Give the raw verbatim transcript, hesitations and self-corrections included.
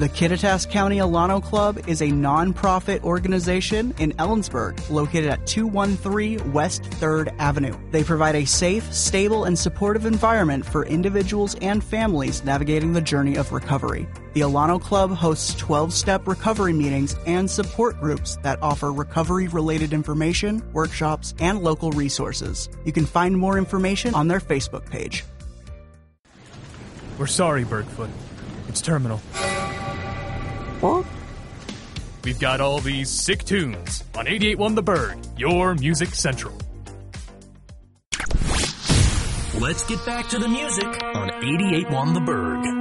The Kittitas County Alano Club is a non-profit organization in Ellensburg located at two one three West third Avenue. They provide a safe, stable, and supportive environment for individuals and families navigating the journey of recovery. The Alano Club hosts twelve-step recovery meetings and support groups that offer recovery-related information, workshops, and local resources. You can find more information on their Facebook page. We're sorry, Bergfoot. It's terminal. What? We've got all these sick tunes on eighty-eight point one The Berg, your music central. Let's get back to the music on eighty-eight point one The Berg.